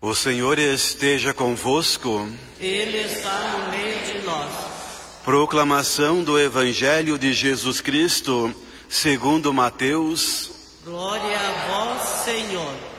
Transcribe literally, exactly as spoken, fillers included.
O Senhor esteja convosco. Ele está no meio de nós. Proclamação do Evangelho de Jesus Cristo, segundo Mateus. Glória a vós, Senhor.